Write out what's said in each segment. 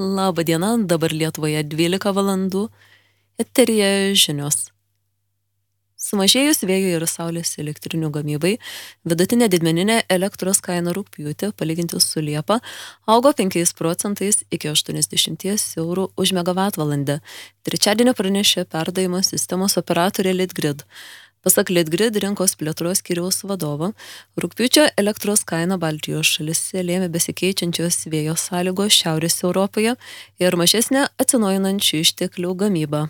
Labą dieną, dabar Lietuvoje 12 valandų. Eteryje žinios. Sumažėjus vėjo ir saulės elektrinių gamybai, vidutinė didmeninė elektros kaina rugpjūtį, palyginti su Liepa, augo 5% iki 80 eurų už megavatvalandę. Trečiadienį pranešė perdavimo sistemos operatorė Litgrid. Pasak Litgrid rinkos plėtros skyriaus vadovo, rugpjūčio elektros kaina Baltijos šalyse lėmė besikeičiančios vėjo sąlygos Šiaurės Europoje ir mažesnė atsinaujinančių išteklių gamyba.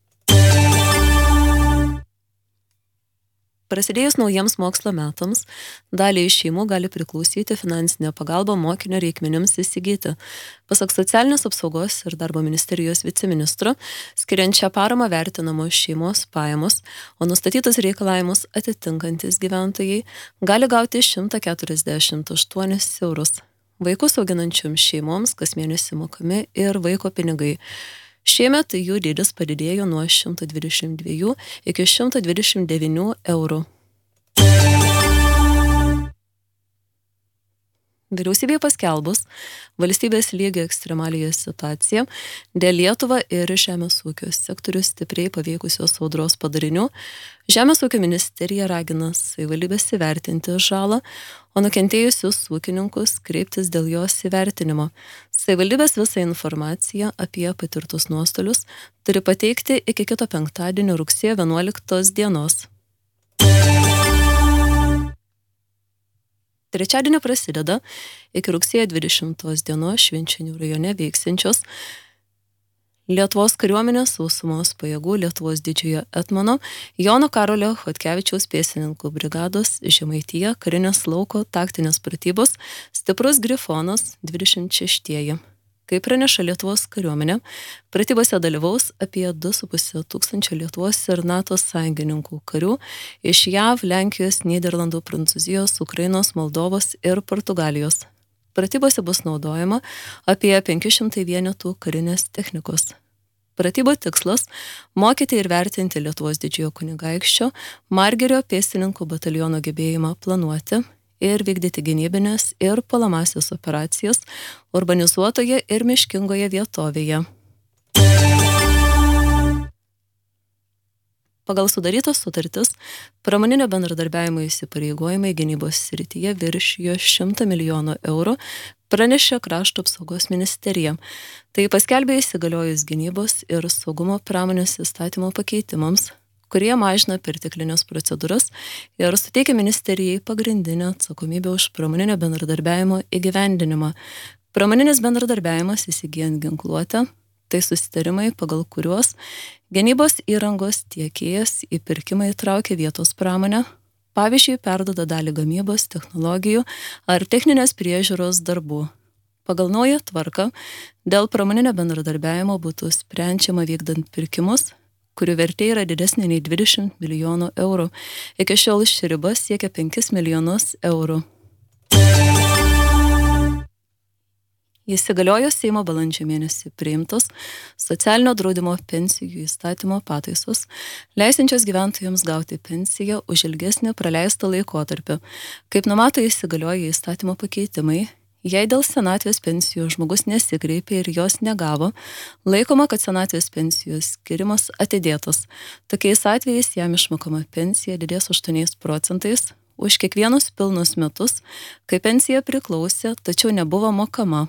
Prasidėjus naujiems mokslo metams, daliai šeimų gali priklausyti finansinė pagalba mokinio reikmenims įsigyti. Pasak Socialinės apsaugos ir darbo ministerijos viceministro, skiriant šią paramą vertinamos šeimos pajamos, o nustatytus reikalavimus atitinkantis gyventojai gali gauti 148 eurus. Vaikus auginančioms šeimoms kas mėnesį mokami ir vaiko pinigai. Šiemet jų dydis padidėjo nuo 122 iki 129 eurų. Vyriausybėje paskelbus valstybės lygio ekstremaliąją situaciją dėl Lietuvą ir žemės ūkio sektorius stipriai paveikusios audros padarinių, Žemės ūkio ministerija ragina savivaldybės įvertinti žalą, o nukentėjusius ūkininkus kreiptis dėl jos įvertinimo. Savivaldybės visą informaciją apie patirtus nuostolius turi pateikti iki kito penktadienio rugsėjo 11 dienos. Trečiadienį prasideda iki rugsėjo 20 dienos Švenčionių rajone veiksiančios Lietuvos kariuomenės sausumos pajėgų Lietuvos didžiojo etmono Jono Karolio Chodkevičiaus pėstininkų brigados Žemaitija karinės lauko taktinės pratybos Stiprus Grifonas 26. Kaip praneša Lietuvos kariuomenė, pratybose dalyvaus apie 2,5 tūkstančio Lietuvos ir NATO sąjungininkų karių iš JAV, Lenkijos, Nyderlandų, Prancūzijos, Ukrainos, Moldovos ir Portugalijos. Pratybose bus naudojama apie 500 vienetų karinės technikos. Pratybų tikslas – mokyti ir vertinti Lietuvos didžiojo kunigaikščio Margirio pėstininkų bataliono gebėjimą planuoti ir vykdyti gynybinės ir puolamąsias operacijas urbanizuotoje ir miškingoje vietovėje. Pagal sudarytas sutartis, pramoninio bendradarbiavimo įsipareigojimai gynybos srityje viršijo 100 milijonų eurų, pranešė Krašto apsaugos ministerija. Tai paskelbė įsigaliojus gynybos ir saugumo pramonės įstatymo pakeitimams, kurie mažina perteklinės procedūras ir suteikia ministerijai pagrindinę atsakomybę už pramoninio bendradarbiavimo įgyvendinimą. Pramoninis bendradarbiavimas įsigijant ginkluotę, tai susitarimai, pagal kuriuos gynybos įrangos tiekėjas į pirkimą įtraukia vietos pramonę, pavyzdžiui, perduoda dalį gamybos, technologijų ar techninės priežiūros darbų. Pagal naują tvarką dėl pramoninio bendradarbiavimo būtų sprendžiama vykdant pirkimus, kurių vertė yra didesnė nei 20 milijonų eurų. Iki šiol ši riba siekia 5 milijonus eurų. Įsigaliojo Seimo balandžio mėnesį priimtos socialinio draudimo pensijų įstatymo pataisos, leisinčios gyventojams gauti pensiją už ilgesnį praleistą laikotarpį. Kaip numato įsigalioję įstatymo pakeitimai, jei dėl senatvės pensijų žmogus nesikreipė ir jos negavo, laikoma, kad senatvės pensijos skirimas atidėtas. Tokiais atvejais jam išmokama pensija didės 8% už kiekvienus pilnus metus, kai pensija priklausė, tačiau nebuvo mokama.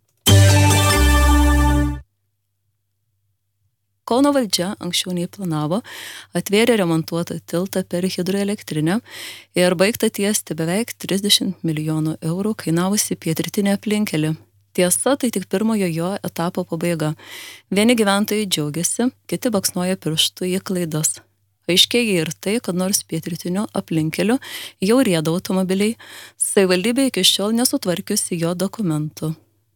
Kauno valdžia anksčiau nei planavo atvėrė remontuotą tiltą per hidroelektrinę ir baigta tiesti beveik 30 milijonų eurų kainavusi pietrytinę aplinkelį. Tiesa, tai tik pirmojo jo etapo pabaiga. Vieni gyventojai džiaugiasi, kiti baksnoja pirštu į klaidas. Aiškėja ir tai, kad nors pietrytinio aplinkeliu jau rieda automobiliai, savivaldybė iki šiol nesutvarkiusi jo dokumentų.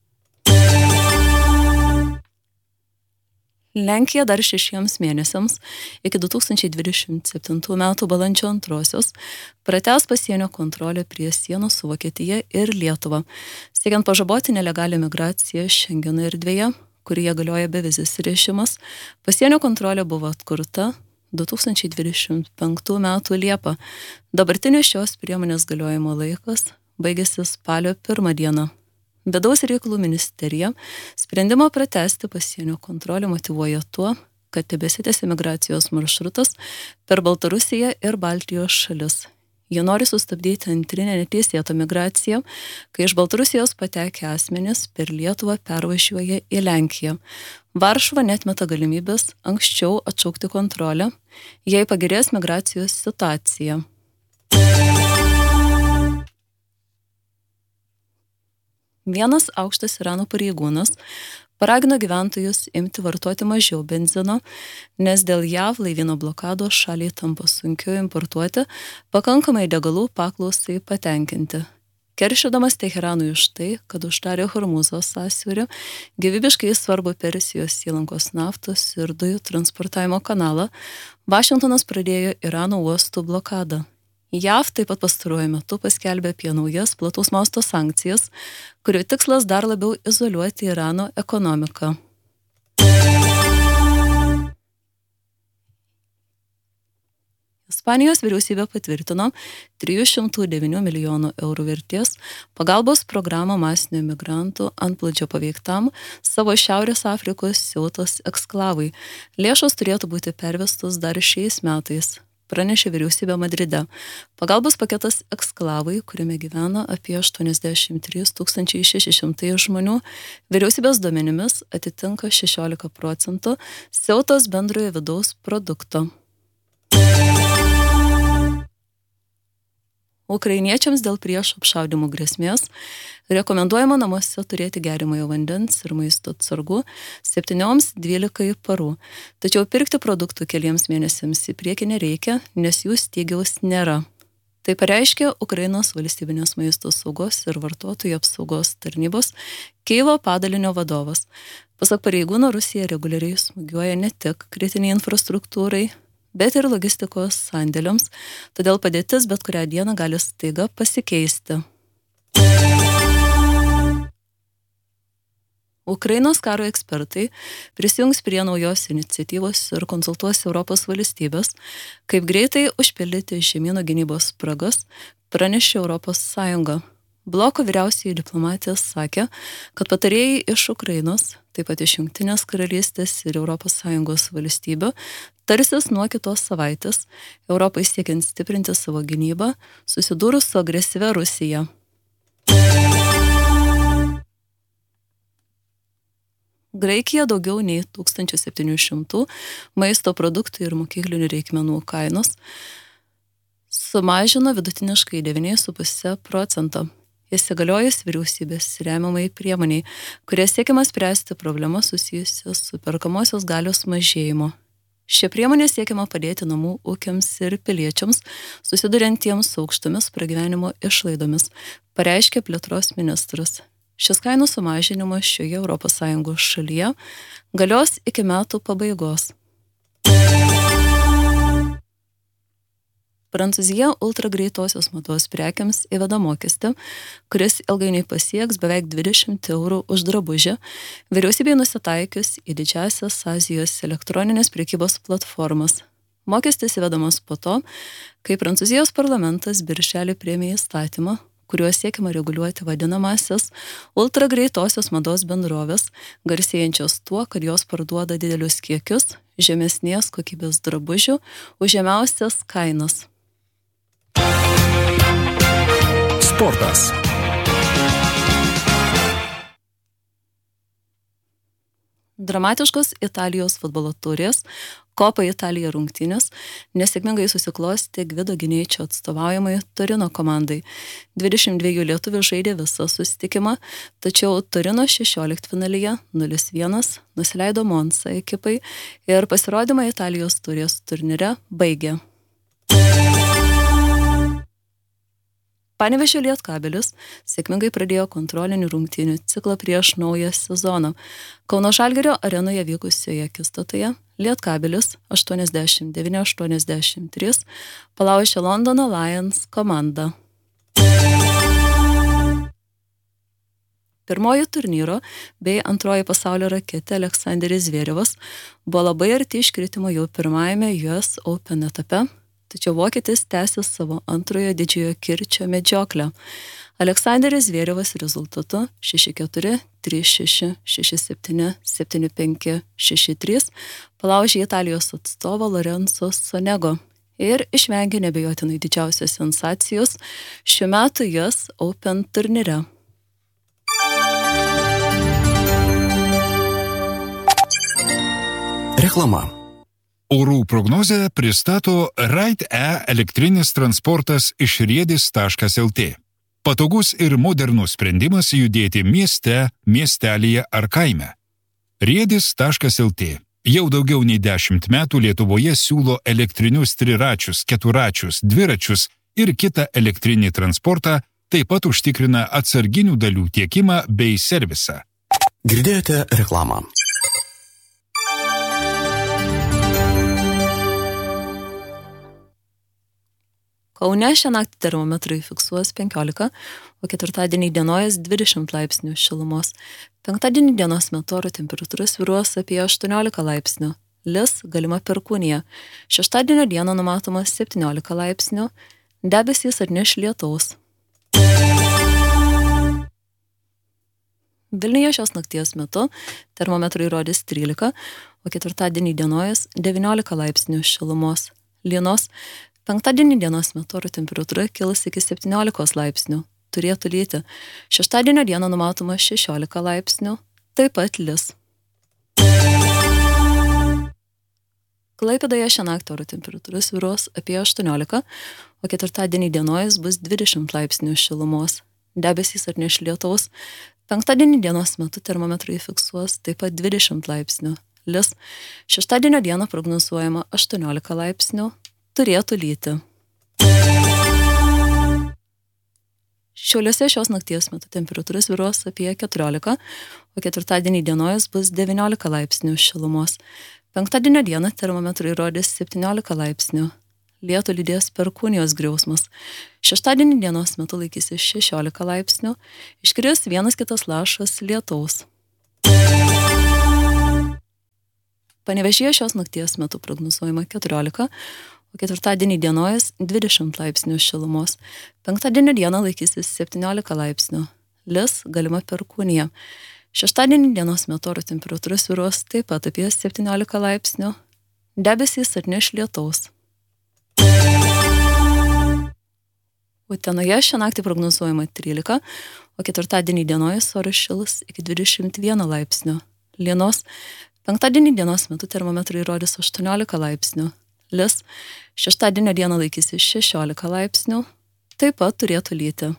Lenkija dar 6 mėnesiams iki 2027 metų balandžio 2 pratęs pasienio kontrolę prie sienos su Vokietija ir Lietuva, siekiant pažaboti nelegalią migraciją Šengeno erdvėje, kurioje galioja bevizis režimas. Pasienio kontrolė buvo atkurta 2025 metų Liepą. Dabartinis šios priemonės galiojimo laikas baigėsi spalio 1 dieną. Vidaus reikalų ministerija sprendimą pratęsti pasienio kontrolę motyvuoja tuo, kad tebesitęsia migracijos maršrutas per Baltarusiją ir Baltijos šalis. Jie nori sustabdyti antrinę neteisėtą migraciją, kai iš Baltarusijos patekę asmenys per Lietuvą pervažiuoja į Lenkiją. Varšuva netmeta galimybės anksčiau atšaukti kontrolę, jei pagerės migracijos situacija. Vienas aukštas Irano pareigūnas paragino gyventojus imti vartoti mažiau benzino, nes dėl JAV laivyno blokados šaliai tampa sunkiau importuoti pakankamai degalų paklausai patenkinti. Keršydamas Teheranui už tai, kad uždarė Hormūzo sąsiaurį, gyvybiškai svarbu Persijos įlankos naftos ir dujų transportavimo kanalą, Vašingtonas pradėjo Irano uostų blokadą. JAV taip pat pastaruoju metu paskelbė apie naujas plataus masto sankcijas, kurių tikslas dar labiau izoliuoti Irano ekonomiką. Ispanijos vyriausybė patvirtino 309 milijonų eurų vertės pagalbos programą masinio migrantų antplūdžio paveiktam savo Šiaurės Afrikos Ceutos eksklavui. Lėšos turėtų būti pervestos dar šiais metais, pranešė vyriausybė Madride. Pagalbos paketas eksklavai, kuriame gyvena apie 83 600 žmonių, vyriausybės duomenimis atitinka 16% Ceutos bendrojo vidaus produkto. Ukrainiečiams dėl priešo apšaudymų grėsmės rekomenduojama namuose turėti geriamojo vandens ir maisto atsargų 7-12 parų. Tačiau pirkti produktų keliems mėnesiams į priekį nereikia, nes jų stygiaus nėra. Tai pareiškė Ukrainos valstybinės maisto saugos ir vartotojų apsaugos tarnybos Kyivo padalinio vadovas. Pasak pareigūno, Rusija reguliariai smūgiuoja ne tik kritiniai infrastruktūrai, bet ir logistikos sandėliams, todėl padėtis bet kurią dieną gali staiga pasikeisti. Ukrainos karo ekspertai prisijungs prie naujos iniciatyvos ir konsultuos Europos valstybės, kaip greitai užpildyti žemyno gynybos spragas, pranešė Europos Sąjunga. Bloko vyriausiai diplomatė sakė, kad patarėjai iš Ukrainos, taip pat iš Jungtinės karalystės ir Europos Sąjungos valstybių, tarsis nuo kitos savaitės, Europai siekiant stiprinti savo gynybą, susidūrus su agresyvia Rusija. Graikija daugiau nei 1700 maisto produktų ir mokyklinių reikmenų kainos sumažino vidutiniškai 9,5%. Įsigaliojus vyriausybės remiamai priemoniai, kurie siekiama spręsti problemas susijusias su perkamosios galios mažėjimu. Šia priemonė siekiama padėti namų ūkiams ir piliečiams, susiduriantiems su aukštomis pragyvenimo išlaidomis, pareiškė plėtros ministras. Šis kainų sumažinimas šioje ES šalyje galios iki metų pabaigos. Prancūzija ultragreitosios mados prekiams įveda mokestį, kuris ilgainiui pasieks beveik 20 eurų už drabužį, vyriausybei nusitaikius į didžiąsias Azijos elektroninės prekybos platformas. Mokestis įvedamas po to, kai Prancūzijos parlamentas birželį priėmė įstatymą, kuriuo siekiama reguliuoti vadinamąsias ultragreitosios mados bendrovės, garsėjančios tuo, kad jos parduoda didelius kiekius žemesnės kokybės drabužių už žemiausias kainas. Sportas. Dramatiškos Italijos futbolo taurės Kopa Italija rungtynės nesėkmingai susiklostė Gvido Gineičio atstovaujamai Torino komandai. 22 lietuvių žaidė visą susitikimą, tačiau Torino 16-finalyje 0-1 nusileido Monza ekipai ir pasirodymą Italijos taurės turnyre baigė. Panevėžio Lietkabelis sėkmingai pradėjo kontrolinių rungtynių ciklą prieš naują sezoną. Kauno Žalgirio arenoje vykusioje akistatoje Lietkabelis 89-83 palaužė Londono Lions komandą. Pirmoji turnyro bei antroji pasaulio raketė Aleksandris Zverevas buvo labai arti iškritimo jau pirmajame US Open etape, tačiau vokietis tęsė savo antrojo didžiojo kirčio medžioklę. Aleksandras Zverevas rezultatu 6-4, 3-6, 6-7, 7-5, 6-3 palaužė Italijos atstovą Lorenzo Sonego ir išvengė nebejotinai didžiausios sensacijos šiuo metu US Open turnyre. Reklama. Orų prognozę pristato Ride-E elektrinis transportas iš riedis.lt. Patogus ir modernus sprendimas judėti mieste, miestelyje ar kaime. Riedis.lt. Jau daugiau nei 10 metų Lietuvoje siūlo elektrinius triračius, keturačius, dviračius ir kitą elektrinį transportą, taip pat užtikrina atsarginių dalių tiekimą bei servisą. Girdėjote reklamą. Kaune šią naktį termometrai fiksuos 15, o ketvirtadienį dienojas 20 laipsnių šilumos. Penktadienį dienos metu oro temperatūra svyruos apie 18 laipsnių. Lis galima perkūnija. Šeštadienio dieną numatoma 17 laipsnių. Debesys atneš lietaus. Vilniuje šios nakties metu termometrai rodys 13, o ketvirtadienį dienojas 19 laipsnių šilumos. Lynos. Penktadienį dienos metu oro temperatūra kils iki 17 laipsnių. Turėtų lyti. Šeštadienio dieną numatoma 16 laipsnių. Taip pat lis. Klaipėdoje šią naktį oro temperatūra svyruos apie 18, o ketvirtadienį dienojas bus 20 laipsnių šilumos. Debesys atneš lietaus. Penktadienį dienos metu termometrai fiksuos taip pat 20 laipsnių. Lis. Šeštadienio dieną prognozuojama 18 laipsnių. Turėtų lyti. Šiauliuose šios nakties metu temperatūra svyruos apie 14, o ketvirtadienį dienojas bus 19 laipsnių šilumos. Penktadienio dieną termometrai rodys 17 laipsnių. Lietų lydės perkūnijos griausmas. Šeštadienį dienos metu laikysis 16 laipsnių. Iškris vienas kitas lašas lietaus. Panevėžyje šios nakties metu prognozuojama 14, o ketvirtadienį dienojas 20 laipsnių šilumos. Penktadienio dieną laikysis 17 laipsnių. Lis galima perkūnija. Šeštadienį dienos metu oro temperatūra svyruos taip pat apie 17 laipsnių. Debesys atneš lietaus. Utenoje šią naktį prognozuojama 13, o ketvirtadienį dienojas oras šils iki 21 laipsnių. Lynos. Penktadienį dienos metu termometrai rodys 18 laipsnių. Lis. Šeštadienio dieną laikysis 16 laipsnių. Taip pat turėtų lyti.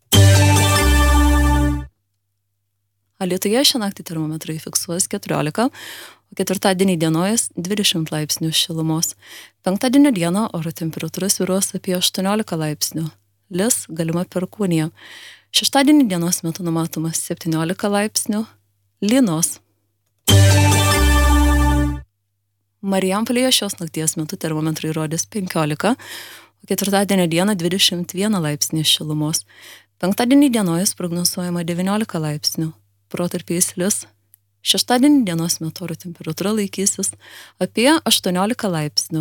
Alytuje šią naktį termometrai fiksuos 14, o ketvirtadienį dienojas 20 laipsnių šilumos. Penktadienio dieną oro temperatūra svyruos apie 18 laipsnių. Lis galima perkūnija. Šeštadienį dienos metu numatoma 17 laipsnių. Lynos. Marijampolėje šios nakties metu termometrai rodys 15, o ketvirtadienio dieną 21 laipsnį šilumos. Penktadienį dienojas prognozuojama 19 laipsnių. Protarpiais lis. Šeštadienį dienos metu oro temperatūra laikysis apie 18 laipsnių.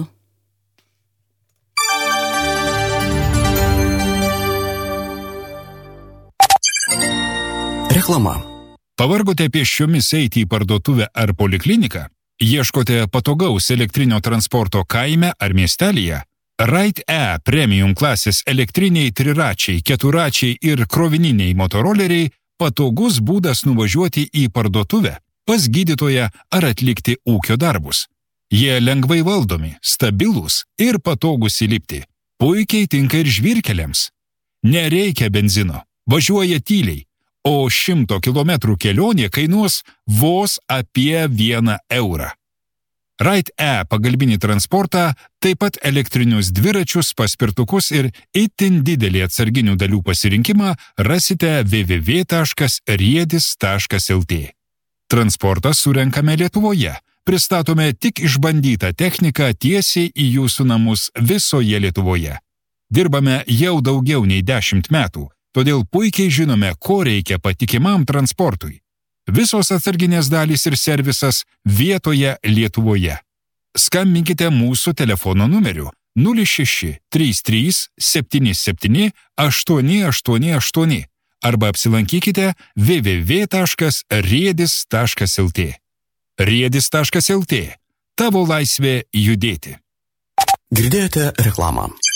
Reklama. Pavargote pėsčiomis eiti į parduotuvę ar polikliniką? Ieškote patogaus elektrinio transporto kaime ar miestelyje? Ride-E premium klasės elektriniai triračiai, keturačiai ir krovininiai motoroleriai patogus būdas nuvažiuoti į parduotuvę, pas gydytoją ar atlikti ūkio darbus. Jie lengvai valdomi, stabilūs ir patogus įlipti. Puikiai tinka ir žvyrkeliams. Nereikia benzino, važiuoja tyliai, o 100 km kelionė kainuos vos apie 1 eurą. Ride-E pagalbinį transportą, taip pat elektrinius dviračius, paspirtukus ir itin didelį atsarginių dalių pasirinkimą rasite www.riedis.lt. Transportą surenkame Lietuvoje. Pristatome tik išbandytą techniką tiesiai į jūsų namus visoje Lietuvoje. Dirbame jau daugiau nei 10 metų. Todėl puikiai žinome, ko reikia patikimam transportui. Visos atsarginės dalys ir servisas vietoje Lietuvoje. Skambinkite mūsų telefono numeriu 06 33 77 888 arba apsilankykite www.riedis.lt. Riedis.lt. Tavo laisvė judėti. Girdėjote reklamą.